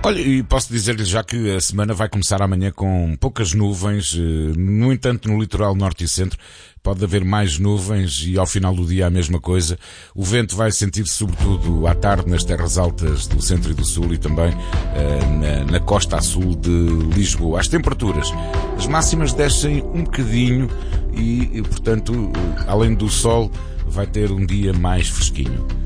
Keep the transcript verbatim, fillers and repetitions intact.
Olha, e posso dizer-lhe já que a semana vai começar amanhã com poucas nuvens, no entanto no litoral norte e centro pode haver mais nuvens e ao final do dia a mesma coisa. O vento vai sentir-se sobretudo à tarde nas terras altas do centro e do sul e também uh, na, na costa a sul de Lisboa. As temperaturas, as máximas descem um bocadinho e, e portanto, além do sol, vai ter um dia mais fresquinho.